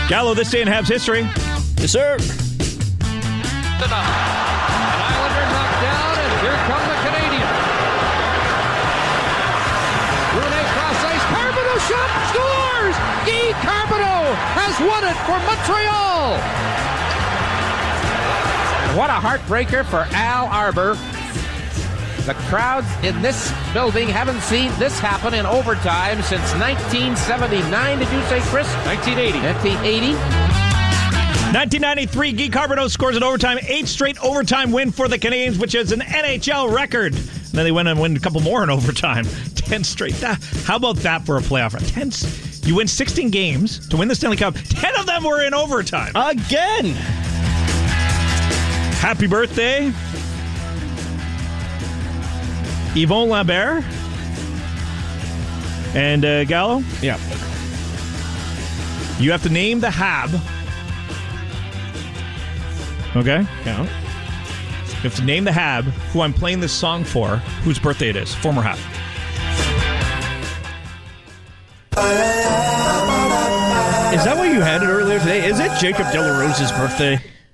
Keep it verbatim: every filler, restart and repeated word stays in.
Gallo, this day in Habs history. Yes, sir. An Islander knocked down, and here come the Canadians. Rune cross ice, Carbonneau shot, scores! Guy Carbonneau has won it for Montreal. What a heartbreaker for Al Arbour. The crowds in this building haven't seen this happen in overtime since nineteen seventy-nine. Did you say, Chris? nineteen eighty. nineteen eighty. nineteen ninety-three, Guy Carbonneau scores an overtime, eighth straight overtime win for the Canadiens, which is an N H L record. And then they went and win a couple more in overtime. ten straight. How about that for a playoff run? ten, you win sixteen games to win the Stanley Cup. ten of them were in overtime. Again. Happy birthday, Yvon Lambert and uh, Gallo. Yeah. You have to name the Hab. Okay? Yeah. You have to name the Hab who I'm playing this song for, whose birthday it is. Former Hab. Is that what you had it earlier today? Is it Jacob De La Rose's birthday?